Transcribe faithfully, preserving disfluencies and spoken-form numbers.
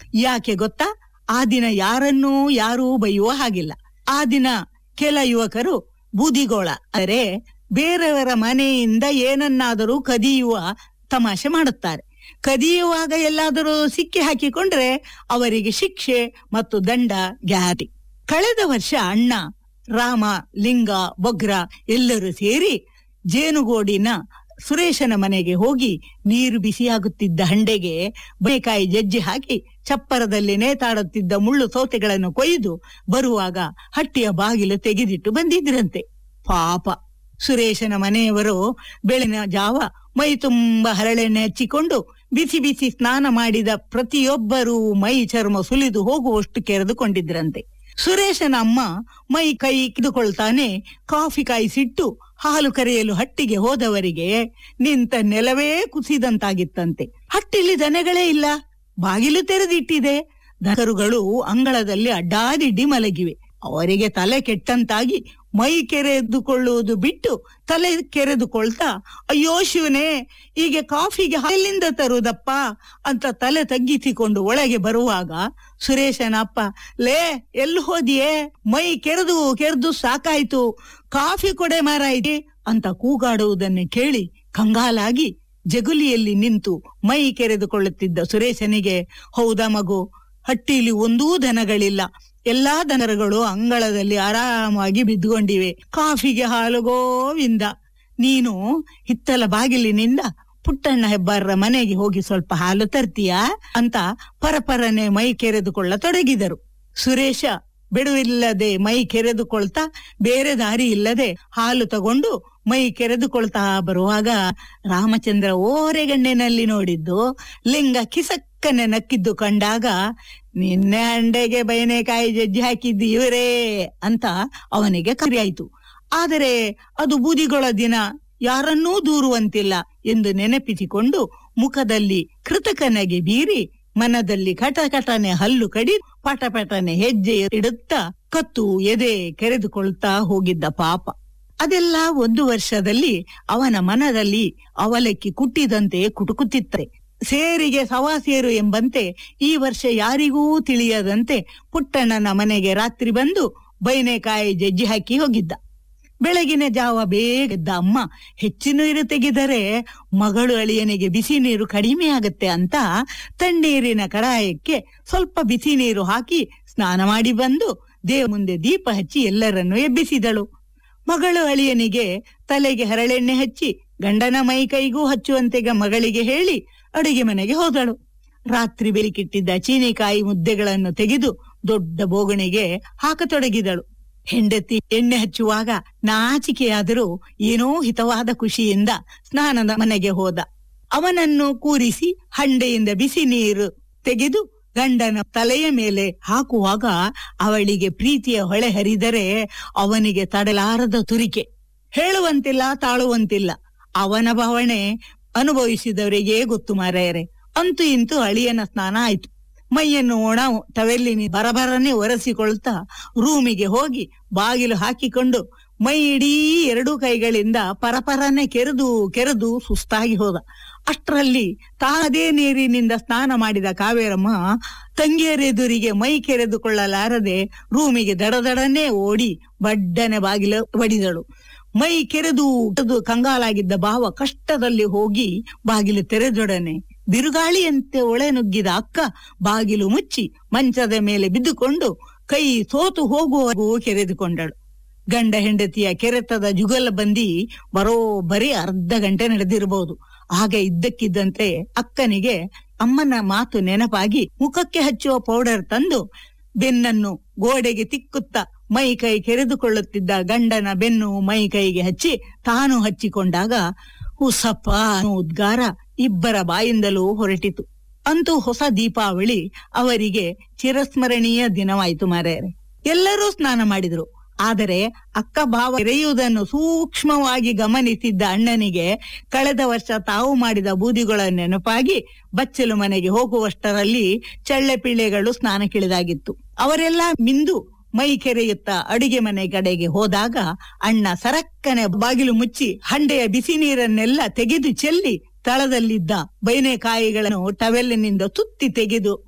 ಯಾಕೆ ಗೊತ್ತಾ? ಆ ದಿನ ಯಾರನ್ನೂ ಯಾರೂ ಬೈಯುವ ಹಾಗಿಲ್ಲ. ಆ ದಿನ ಕೆಲ ಯುವಕರು ಬೂದಿಗೋಳ ಅಂದರೆ ಬೇರೆಯವರ ಮನೆಯಿಂದ ಏನನ್ನಾದರೂ ಕದಿಯುವ ತಮಾಷೆ ಮಾಡುತ್ತಾರೆ. ಕದಿಯುವಾಗ ಎಲ್ಲಾದರೂ ಸಿಕ್ಕಿ ಹಾಕಿಕೊಂಡ್ರೆ ಅವರಿಗೆ ಶಿಕ್ಷೆ ಮತ್ತು ದಂಡ ಗ್ಯಾರಂಟಿ. ಕಳೆದ ವರ್ಷ ಅಣ್ಣ ರಾಮ, ಲಿಂಗ, ಬೊಗ್ರ ಎಲ್ಲರೂ ಸೇರಿ ಜೇನುಗೋಡಿನ ಸುರೇಶನ ಮನೆಗೆ ಹೋಗಿ ನೀರು ಬಿಸಿಯಾಗುತ್ತಿದ್ದ ಹಂಡೆಗೆ ಬೇಕಾಯಿ ಜಜ್ಜಿ ಹಾಕಿ ಚಪ್ಪರದಲ್ಲಿ ನೇತಾಡುತ್ತಿದ್ದ ಮುಳ್ಳು ಸೌತೆಗಳನ್ನು ಕೊಯ್ದು ಬರುವಾಗ ಹಟ್ಟಿಯ ಬಾಗಿಲು ತೆಗೆದಿಟ್ಟು ಬಂದಿದ್ರಂತೆ. ಪಾಪ ಸುರೇಶನ ಮನೆಯವರು ಬೆಳಗಿನ ಜಾವ ಮೈ ತುಂಬಾ ಹರಳೆಣ್ಣೆ ಹಚ್ಚಿಕೊಂಡು ಬಿಸಿ ಬಿಸಿ ಸ್ನಾನ ಮಾಡಿದ ಪ್ರತಿಯೊಬ್ಬರೂ ಮೈ ಚರ್ಮ ಸುಲಿದು ಹೋಗುವಷ್ಟು ಕೆರೆದುಕೊಂಡಿದ್ರಂತೆ. ಸುರೇಶನ ಅಮ್ಮ ಮೈ ಕೈ ಕಿದುಕೊಳ್ತಾನೆ ಕಾಫಿ ಕಾಯಿಸಿಟ್ಟು ಹಾಲು ಕರೆಯಲು ಹಟ್ಟಿಗೆ ಹೋದವರಿಗೆ ನಿಂತ ನೆಲವೇ ಕುಸಿದಂತಾಗಿತ್ತಂತೆ. ಹಟ್ಟಿಲಿ ದನಗಳೇ ಇಲ್ಲ, ಬಾಗಿಲು ತೆರೆದಿಟ್ಟಿದೆ. ದನಕರುಗಳು ಅಂಗಳದಲ್ಲಿ ಅಡ್ಡಾದಿಡ್ಡಿ ಮಲಗಿವೆ. ಅವರಿಗೆ ತಲೆ ಕೆಟ್ಟಂತಾಗಿ ಮೈ ಕೆರೆದುಕೊಳ್ಳುವುದು ಬಿಟ್ಟು ತಲೆ ಕೆರೆದುಕೊಳ್ತಾ, ಅಯ್ಯೋ ಶಿವನೇ, ಈಗ ಕಾಫಿಗೆ ಎಲ್ಲಿಂದ ತರುವುದಪ್ಪ ಅಂತ ತಲೆ ತಗ್ಗಿಸಿಕೊಂಡು ಒಳಗೆ ಬರುವಾಗ ಸುರೇಶನ ಅಪ್ಪ, ಲೇ ಎಲ್ಲಿ ಹೋದಿಯೇ? ಮೈ ಕೆರೆದು ಕೆರೆದು ಸಾಕಾಯ್ತು, ಕಾಫಿ ಕೊಡೆ ಮಾರಾಯ್ತಿ ಅಂತ ಕೂಗಾಡುವುದನ್ನು ಕೇಳಿ ಕಂಗಾಲಾಗಿ ಜಗುಲಿಯಲ್ಲಿ ನಿಂತು ಮೈ ಕೆರೆದುಕೊಳ್ಳುತ್ತಿದ್ದ ಸುರೇಶನಿಗೆ, ಹೌದಾ ಮಗು, ಹಟ್ಟಿಲಿ ಒಂದೂ ದನಗಳಿಲ್ಲ, ಎಲ್ಲಾ ದನಗಳು ಅಂಗಳದಲ್ಲಿ ಆರಾಮಾಗಿ ಬಿದ್ದುಕೊಂಡಿವೆ. ಕಾಫಿಗೆ ಹಾಲು ಗೋವಿಂದ, ನೀನು ಹಿತ್ತಲ ಬಾಗಿಲಿನಿಂದ ಪುಟ್ಟಣ್ಣ ಹೆಬ್ಬಾರರ ಮನೆಗೆ ಹೋಗಿ ಸ್ವಲ್ಪ ಹಾಲು ತರ್ತೀಯಾ ಅಂತ ಪರಪರನೆ ಮೈ ಕೆರೆದುಕೊಳ್ಳತೊಡಗಿದರು. ಸುರೇಶ ಬಿಡುವಿಲ್ಲದೆ ಮೈ ಕೆರೆದುಕೊಳ್ತಾ ಬೇರೆ ದಾರಿ ಇಲ್ಲದೆ ಹಾಲು ತಗೊಂಡು ಮೈ ಕೆರೆದುಕೊಳ್ತಾ ಬರುವಾಗ ರಾಮಚಂದ್ರ ಓರೆಗಣ್ಣಿನಲ್ಲಿ ನೋಡಿದ್ದು ಲಿಂಗ ಕಿಸಕ್ಕನೆ ನಕ್ಕಿದ್ದು ಕಂಡಾಗ, ನಿನ್ನೆ ಅಂಡೆಗೆ ಬೈನೆಕಾಯಿ ಜಜ್ಜಿ ಹಾಕಿದ್ದು ಇವರೇ ಅಂತ ಅವನಿಗೆ ಕರಿಯಾಯ್ತು. ಆದರೆ ಅದು ಬೂದಿಗೊಳ ದಿನ, ಯಾರನ್ನೂ ದೂರುವಂತಿಲ್ಲ ಎಂದು ನೆನಪಿಸಿಕೊಂಡು ಮುಖದಲ್ಲಿ ಕೃತಕನೆಗೆ ಬೀರಿ ಮನದಲ್ಲಿ ಕಟಕಟನೆ ಹಲ್ಲು ಕಡಿ ಪಟಪಟನೆ ಹೆಜ್ಜೆ ಇಡುತ್ತಾ ಕತ್ತು ಎದೆ ಕೆರೆದುಕೊಳ್ತಾ ಹೋಗಿದ್ದ ಪಾಪ. ಅದೆಲ್ಲ ಒಂದು ವರ್ಷದಲ್ಲಿ ಅವನ ಮನದಲ್ಲಿ ಅವಲಕ್ಕಿ ಕುಟ್ಟಿದಂತೆ ಕುಟುಕುತ್ತಿತ್ತರೆ. ಸೇರಿಗೆ ಸವಾಸೇರು ಎಂಬಂತೆ ಈ ವರ್ಷ ಯಾರಿಗೂ ತಿಳಿಯದಂತೆ ಪುಟ್ಟಣ್ಣನ ಮನೆಗೆ ರಾತ್ರಿ ಬಂದು ಬೈನೆಕಾಯಿ ಜಜ್ಜಿ ಹಾಕಿ ಹೋಗಿದ್ದ. ಬೆಳಗಿನ ಜಾವ ಬೇಗದ್ದ ಅಮ್ಮ ಹೆಚ್ಚು ನೀರು ತೆಗೆದರೆ ಮಗಳು ಅಳಿಯನಿಗೆ ಬಿಸಿ ನೀರು ಕಡಿಮೆ ಆಗತ್ತೆ ಅಂತ ತಣ್ಣೀರಿನ ಕಡಾಯಕ್ಕೆ ಸ್ವಲ್ಪ ಬಿಸಿ ನೀರು ಹಾಕಿ ಸ್ನಾನ ಮಾಡಿ ಬಂದು ದೇವ ಮುಂದೆ ದೀಪ ಹಚ್ಚಿ ಎಲ್ಲರನ್ನೂ ಎಬ್ಬಿಸಿದಳು. ಮಗಳು ಅಳಿಯನಿಗೆ ತಲೆಗೆ ಹರಳೆಣ್ಣೆ ಹಚ್ಚಿ ಗಂಡನ ಮೈ ಕೈಗೂ ಹಚ್ಚುವಂತೆ ಮಗಳಿಗೆ ಹೇಳಿ ಅಡುಗೆ ಮನೆಗೆ ಹೋದಳು. ರಾತ್ರಿ ಬೆಲಿಕಿಟ್ಟಿದ್ದ ಚೀನಿಕಾಯಿ ಮುದ್ದೆಗಳನ್ನು ತೆಗೆದು ದೊಡ್ಡ ಬೋಗಣಿಗೆ ಹಾಕತೊಡಗಿದಳು. ಹೆಂಡತಿ ಎಣ್ಣೆ ಹಚ್ಚುವಾಗ ನಾಚಿಕೆಯಾದರೂ ಏನೋ ಹಿತವಾದ ಖುಷಿಯಿಂದ ಸ್ನಾನದ ಮನೆಗೆ ಹೋದ. ಅವನನ್ನು ಕೂರಿಸಿ ಹಂಡೆಯಿಂದ ಬಿಸಿ ನೀರು ತೆಗೆದು ಗಂಡನ ತಲೆಯ ಮೇಲೆ ಹಾಕುವಾಗ ಅವಳಿಗೆ ಪ್ರೀತಿಯ ಹೊಳೆ ಹರಿದರೆ ಅವನಿಗೆ ತಡಲಾರದ ತುರಿಕೆ. ಹೇಳುವಂತಿಲ್ಲ, ತಾಳುವಂತಿಲ್ಲ. ಅವನ ಭಾವನೆ ಅನುಭವಿಸಿದವರಿಗೆ ಗೊತ್ತು ಮಾರಾಯರೆ. ಅಂತೂ ಇಂತೂ ಅಳಿಯನ ಸ್ನಾನ ಆಯ್ತು. ಮೈಯನ್ನು ಒಣ ಟವೆಲ್ಲಿನ ಬರಬರನೆ ಒರೆಸಿಕೊಳ್ತಾ ರೂಮಿಗೆ ಹೋಗಿ ಬಾಗಿಲು ಹಾಕಿಕೊಂಡು ಮೈ ಇಡೀ ಎರಡು ಕೈಗಳಿಂದ ಪರಪರನೆ ಕೆರೆದು ಕೆರೆದು ಸುಸ್ತಾಗಿ ಹೋದ. ಅಷ್ಟರಲ್ಲಿ ತಾನದೇ ನೀರಿನಿಂದ ಸ್ನಾನ ಮಾಡಿದ ಕಾವೇರಮ್ಮ ತಂಗಿಯರೆದುರಿಗೆ ಮೈ ಕೆರೆದುಕೊಳ್ಳಲಾರದೆ ರೂಮಿಗೆ ದಡದಡನೆ ಓಡಿ ಬಡ್ಡನೆ ಬಾಗಿಲು ಬಡಿದಳು. ಮೈ ಕೆರೆದು ಕಂಗಾಲಾಗಿದ್ದ ಭಾವ ಕಷ್ಟದಲ್ಲಿ ಹೋಗಿ ಬಾಗಿಲು ತೆರೆದೊಡನೆ ಬಿರುಗಾಳಿಯಂತೆ ಒಳೆ ನುಗ್ಗಿದ ಅಕ್ಕ ಬಾಗಿಲು ಮುಚ್ಚಿ ಮಂಚದ ಮೇಲೆ ಬಿದ್ದುಕೊಂಡು ಕೈ ಸೋತು ಹೋಗುವವರೆಗೂ ಕೆರೆದುಕೊಂಡಳು. ಗಂಡ ಹೆಂಡತಿಯ ಕೆರೆತದ ಜುಗಲ ಬಂದಿ ಬರೋಬ್ಬರಿ ಅರ್ಧ ಗಂಟೆ ನಡೆದಿರಬಹುದು. ಆಗ ಇದ್ದಕ್ಕಿದ್ದಂತೆ ಅಕ್ಕನಿಗೆ ಅಮ್ಮನ ಮಾತು ನೆನಪಾಗಿ ಮುಖಕ್ಕೆ ಹಚ್ಚುವ ಪೌಡರ್ ತಂದು ಬೆನ್ನನ್ನು ಗೋಡೆಗೆ ತಿಕ್ಕುತ್ತಾ ಮೈ ಕೈ ಕೆರೆದುಕೊಳ್ಳುತ್ತಿದ್ದ ಗಂಡನ ಬೆನ್ನು ಮೈ ಕೈಗೆ ಹಚ್ಚಿ ತಾನು ಹಚ್ಚಿಕೊಂಡಾಗ ಹುಸಪ್ಪ ಉದ್ಗಾರ ಇಬ್ಬರ ಬಾಯಿಂದಲೂ ಹೊರಟಿತು. ಅಂತೂ ಹೊಸ ದೀಪಾವಳಿ ಅವರಿಗೆ ಚಿರಸ್ಮರಣೀಯ ದಿನವಾಯಿತು ಮಾರಾಯರೆ. ಎಲ್ಲರೂ ಸ್ನಾನ ಮಾಡಿದ್ರು. ಆದರೆ ಅಕ್ಕ ಭಾವ ಎರೆಯುವುದನ್ನು ಸೂಕ್ಷ್ಮವಾಗಿ ಗಮನಿಸಿದ್ದ ಅಣ್ಣನಿಗೆ ಕಳೆದ ವರ್ಷ ತಾವು ಮಾಡಿದ ಬೂದಿಗಳ ನೆನಪಾಗಿ ಬಚ್ಚಲು ಮನೆಗೆ ಹೋಗುವಷ್ಟರಲ್ಲಿ ಚಳ್ಳೆ ಪಿಳ್ಳೆಗಳು ಸ್ನಾನಕ್ಕಿಳಿದಾಗಿತ್ತು. ಅವರೆಲ್ಲ ಮಿಂದು ಮೈ ಕೆರೆಯುತ್ತಾ ಅಡುಗೆ ಮನೆ ಕಡೆಗೆ ಹೋದಾಗ ಅಣ್ಣ ಸರಕ್ಕನೆ ಬಾಗಿಲು ಮುಚ್ಚಿ ಹಂಡೆಯ ಬಿಸಿ ನೀರನ್ನೆಲ್ಲ ತೆಗೆದು ಚೆಲ್ಲಿ ತಳದಲ್ಲಿದ್ದ ಬೈನೆಕಾಯಿಗಳನ್ನು ಟವೆಲ್ಲಿನಿಂದ ತುತ್ತಿ ತೆಗೆದು